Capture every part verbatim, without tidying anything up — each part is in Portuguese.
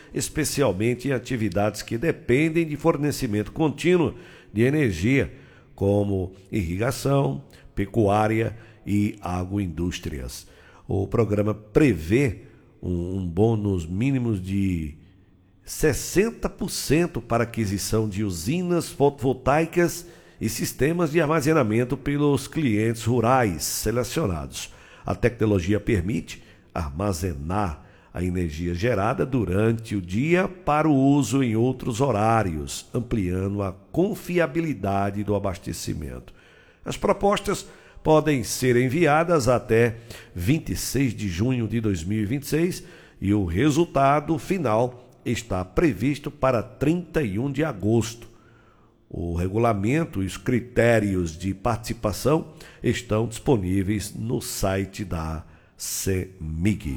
especialmente em atividades que dependem de fornecimento contínuo de energia, como irrigação, pecuária e agroindústrias. O programa prevê um, um bônus mínimo de sessenta por cento para aquisição de usinas fotovoltaicas e sistemas de armazenamento pelos clientes rurais selecionados. A tecnologia permite armazenar a energia gerada durante o dia para o uso em outros horários, ampliando a confiabilidade do abastecimento. As propostas podem ser enviadas até vinte e seis de junho de dois mil e vinte e seis e o resultado final está previsto para trinta e um de agosto. O regulamento e os critérios de participação estão disponíveis no site da CEMIG.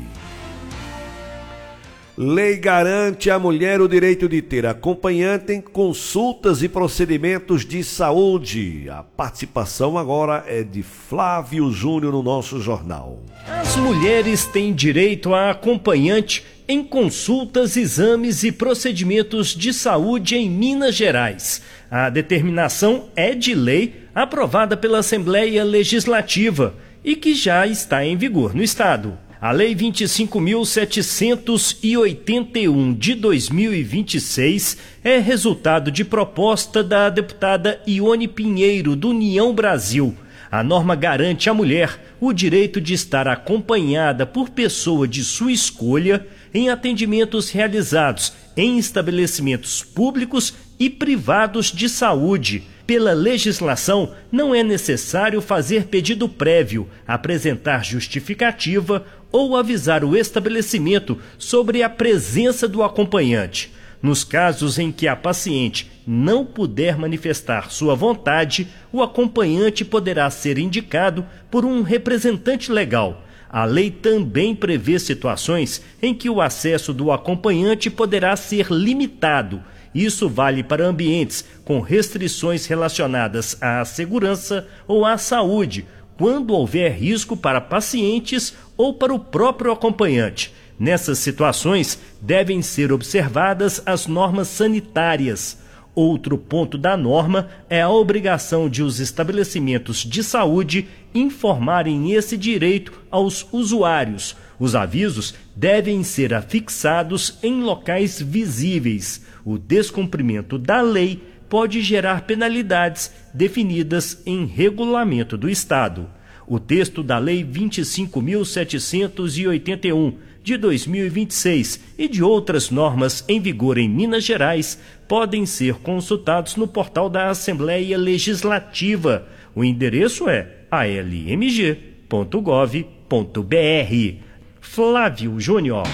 Lei garante à mulher o direito de ter acompanhante em consultas e procedimentos de saúde. A participação agora é de Flávio Júnior no nosso jornal. As mulheres têm direito a acompanhante em consultas, exames e procedimentos de saúde em Minas Gerais. A determinação é de lei aprovada pela Assembleia Legislativa e que já está em vigor no Estado. A Lei vinte e cinco mil setecentos e oitenta e um de dois mil e vinte e seis é resultado de proposta da deputada Ione Pinheiro, do União Brasil. A norma garante à mulher o direito de estar acompanhada por pessoa de sua escolha em atendimentos realizados em estabelecimentos públicos e privados de saúde. Pela legislação, não é necessário fazer pedido prévio, apresentar justificativa ou avisar o estabelecimento sobre a presença do acompanhante. Nos casos em que a paciente não puder manifestar sua vontade, o acompanhante poderá ser indicado por um representante legal. A lei também prevê situações em que o acesso do acompanhante poderá ser limitado. Isso vale para ambientes com restrições relacionadas à segurança ou à saúde, quando houver risco para pacientes ou para o próprio acompanhante. Nessas situações, devem ser observadas as normas sanitárias. Outro ponto da norma é a obrigação de os estabelecimentos de saúde informarem esse direito aos usuários. Os avisos devem ser afixados em locais visíveis. O descumprimento da lei pode gerar penalidades definidas em regulamento do Estado. O texto da Lei vinte e cinco mil setecentos e oitenta e um de dois mil e vinte e seis e de outras normas em vigor em Minas Gerais podem ser consultados no portal da Assembleia Legislativa. O endereço é a l m g ponto gov ponto b r. Flávio Júnior.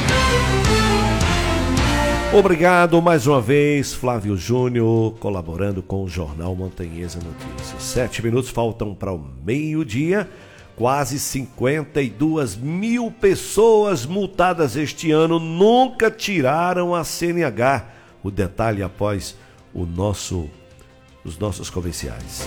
Obrigado mais uma vez, Flávio Júnior, colaborando com o Jornal Montanhesa Notícias. Sete minutos faltam para o meio-dia. Quase cinquenta e duas mil pessoas multadas este ano nunca tiraram a C N H. O detalhe após o nosso, os nossos comerciais.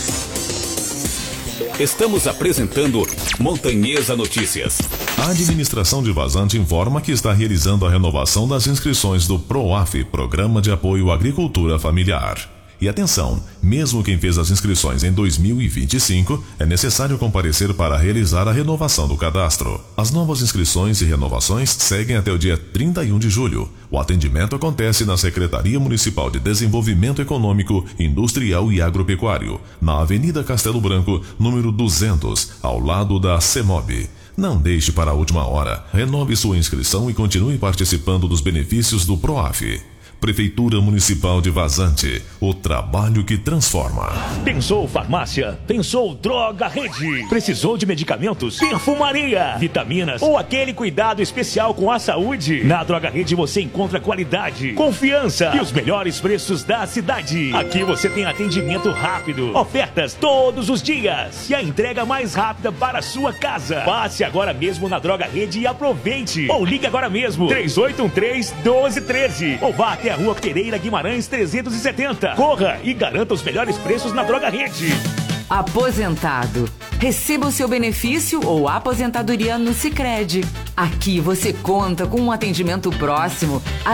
Estamos apresentando Montanhesa Notícias. A administração de Vazante informa que está realizando a renovação das inscrições do PROAF, Programa de Apoio à Agricultura Familiar. E atenção, mesmo quem fez as inscrições em dois mil e vinte e cinco, é necessário comparecer para realizar a renovação do cadastro. As novas inscrições e renovações seguem até o dia trinta e um de julho. O atendimento acontece na Secretaria Municipal de Desenvolvimento Econômico, Industrial e Agropecuário, na Avenida Castelo Branco, número duzentos, ao lado da CEMOB. Não deixe para a última hora. Renove sua inscrição e continue participando dos benefícios do PROAF. Prefeitura Municipal de Vazante, o trabalho que transforma. Pensou farmácia? Pensou Droga Rede? Precisou de medicamentos? Perfumaria, vitaminas ou aquele cuidado especial com a saúde? Na Droga Rede você encontra qualidade, confiança e os melhores preços da cidade. Aqui você tem atendimento rápido, ofertas todos os dias e a entrega mais rápida para a sua casa. Passe agora mesmo na Droga Rede e aproveite. Ou ligue agora mesmo, três oito um três, um dois um três. Ou vá até a Rua Pereira Guimarães trezentos e setenta. Corra e garanta os melhores preços na Droga Rede. Aposentado. Receba o seu benefício ou aposentadoria no Sicredi. Aqui você conta com um atendimento próximo,